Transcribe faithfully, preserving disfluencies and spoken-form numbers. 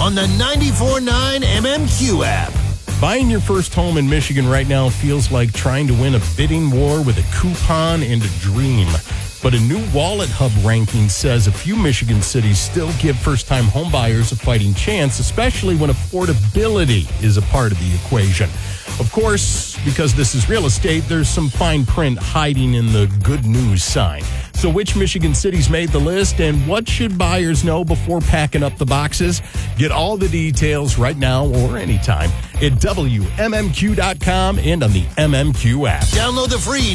on the ninety-four point nine M M Q app. Buying your first home in Michigan right now feels like trying to win a bidding war with a coupon and a dream. But a new Wallet Hub ranking says a few Michigan cities still give first-time homebuyers a fighting chance, especially when affordability is a part of the equation. Of course, because this is real estate, there's some fine print hiding in the good news sign. So which Michigan cities made the list, and what should buyers know before packing up the boxes? Get all the details right now or anytime at W M M Q dot com and on the M M Q app. Download the free